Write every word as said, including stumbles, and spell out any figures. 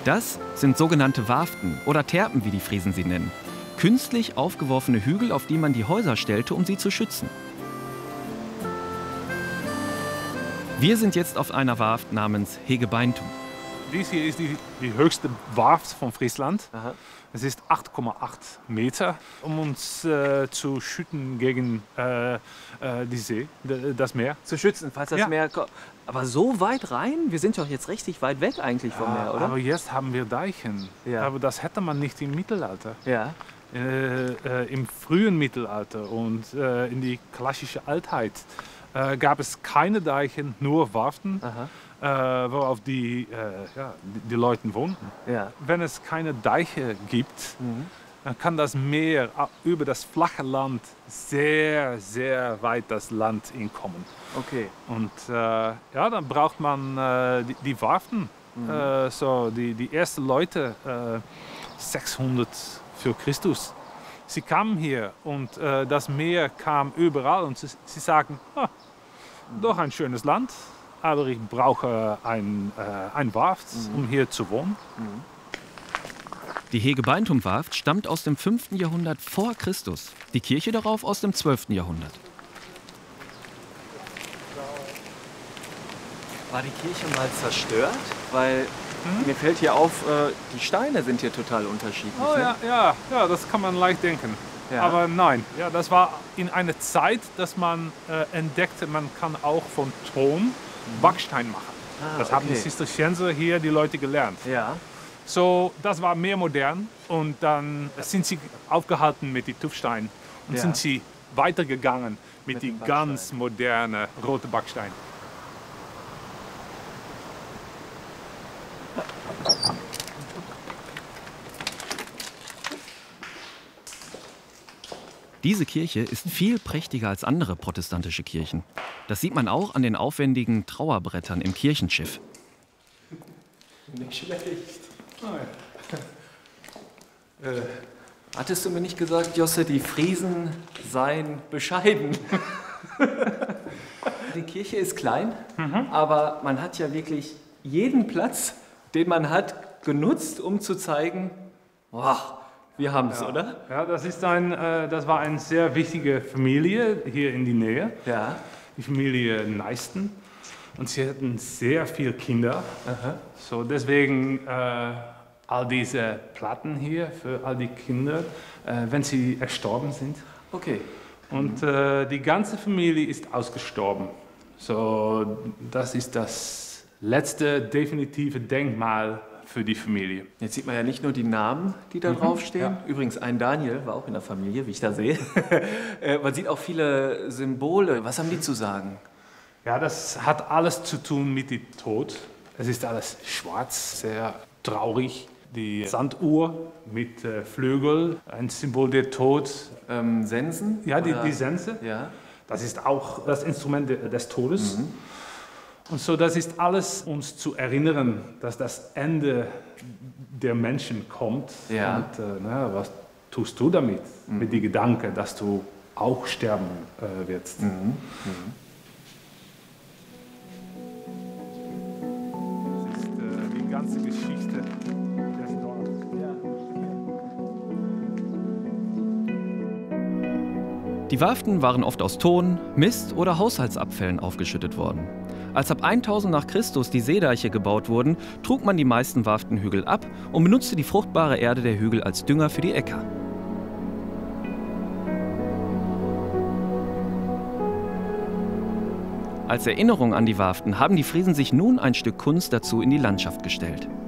Das sind sogenannte Warften oder Terpen, wie die Friesen sie nennen. Künstlich aufgeworfene Hügel, auf die man die Häuser stellte, um sie zu schützen. Wir sind jetzt auf einer Warft namens Hegebeintum. Dies hier ist die, die höchste Warft von Friesland. Aha. Es ist acht Komma acht Meter, um uns äh, zu schützen gegen äh, äh, die See, das Meer. Zu schützen, falls das Ja. Meer kommt. Aber so weit rein? Wir sind doch jetzt richtig weit weg eigentlich vom Meer, oder? Aber jetzt haben wir Deichen. Ja. Aber das hätte man nicht im Mittelalter. Ja. Äh, äh, Im frühen Mittelalter und äh, in die klassische Altheit äh, gab es keine Deichen, nur Warften, äh, worauf die, äh, ja, die, die Leute wohnten. Ja. Wenn es keine Deiche gibt, Mhm. dann kann das Meer über das flache Land sehr, sehr weit das Land hinkommen. Okay. Und äh, ja, dann braucht man äh, die, die Warften. Mhm. Äh, so die, die ersten Leute, äh, sechshundert für Christus. Sie kamen hier und äh, das Meer kam überall und sie, sie sagen, ah, doch ein schönes Land, aber ich brauche ein, äh, ein Warft, Mhm. um hier zu wohnen. Die Hegebeintum-Warft stammt aus dem fünften Jahrhundert vor Christus. Die Kirche darauf aus dem zwölften Jahrhundert. War die Kirche mal zerstört? Weil mir fällt hier auf, äh, die Steine sind hier total unterschiedlich. Oh ne? ja, ja, ja, das kann man leicht denken. Ja. Aber nein, ja, das war in einer Zeit, dass man äh, entdeckte, man kann auch von Ton Backstein machen. Ah, das haben die okay. Zisterzienser hier die Leute gelernt. Ja. So, das war mehr modern und dann sind sie aufgehalten mit den Tuffsteinen und Ja. sind sie weitergegangen mit, Mit den dem ganz modernen roten Backstein. Diese Kirche ist viel prächtiger als andere protestantische Kirchen. Das sieht man auch an den aufwendigen Trauerbrettern im Kirchenschiff. Nicht schlecht. Äh, hattest du mir nicht gesagt, Josse, die Friesen seien bescheiden? Die Kirche ist klein, aber man hat ja wirklich jeden Platz, den man hat, genutzt, um zu zeigen, boah, wir haben es, oder? Ja, das, ist ein, äh, das war eine sehr wichtige Familie hier in die Nähe, Ja. die Familie Neisten. Und sie hatten sehr viele Kinder. So deswegen äh, all diese Platten hier für all die Kinder, äh, wenn sie erstorben sind. Okay. Und äh, die ganze Familie ist ausgestorben. So, das ist das letzte definitive Denkmal für die Familie. Jetzt sieht man ja nicht nur die Namen, die da draufstehen. ja. Übrigens, ein Daniel war auch in der Familie, wie ich da sehe. Äh, man sieht auch viele Symbole. Was haben die zu sagen? Ja, das hat alles zu tun mit dem Tod. Es ist alles schwarz, sehr traurig. Die Sanduhr mit äh, Flügel, ein Symbol der Tod. Ähm, Sensen? Ja, die, Oder- die Sense. Ja. Das ist auch das Instrument de- des Todes. Und so, das ist alles, uns zu erinnern, dass das Ende der Menschen kommt. Ja. Und äh, na, was tust du damit? Mit dem Gedanken, dass du auch sterben äh, wirst. Das ist äh, die ganze Geschichte des Dorfes. Die Warften waren oft aus Ton, Mist oder Haushaltsabfällen aufgeschüttet worden. Als ab tausend nach Christus die Seedeiche gebaut wurden, trug man die meisten Warftenhügel ab und benutzte die fruchtbare Erde der Hügel als Dünger für die Äcker. Als Erinnerung an die Warften haben die Friesen sich nun ein Stück Kunst dazu in die Landschaft gestellt.